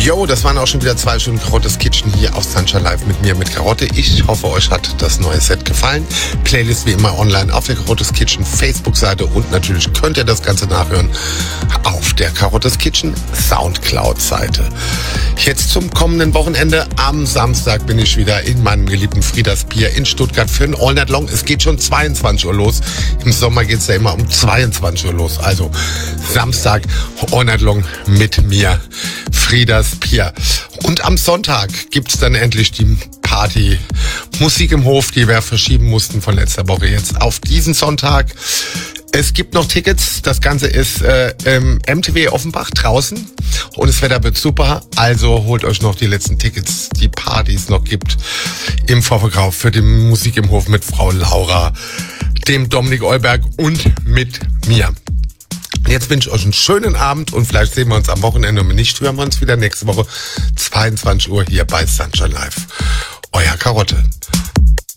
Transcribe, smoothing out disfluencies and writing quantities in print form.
Jo, das waren auch schon wieder 2 Stunden Karottes Kitchen hier auf Sunshine Live mit mir, mit Karotte. Ich hoffe, euch hat das neue Set gefallen. Playlist wie immer online auf der Karottes Kitchen Facebook-Seite und natürlich könnt ihr das Ganze nachhören auf der Karottes Kitchen Soundcloud-Seite. Jetzt zum kommenden Wochenende. Am Samstag bin ich wieder in meinem geliebten Frieders Bier in Stuttgart für ein All Night Long. Es geht schon 22 Uhr los. Im Sommer geht es ja immer um 22 Uhr los. Also Samstag All Night Long mit mir, Frieders Bier. Und am Sonntag gibt's dann endlich die Party Musik im Hof, die wir verschieben mussten von letzter Woche jetzt auf diesen Sonntag. Es gibt noch Tickets. Das Ganze ist im MTW Offenbach draußen und das Wetter wird super. Also holt euch noch die letzten Tickets, die Partys noch gibt im Vorverkauf für die Musik im Hof mit Frau Laura, dem Dominik Eulberg und mit mir. Jetzt wünsche ich euch einen schönen Abend und vielleicht sehen wir uns am Wochenende und wenn nicht, hören wir uns wieder nächste Woche 22 Uhr hier bei Sunshine Live. Euer Karotte.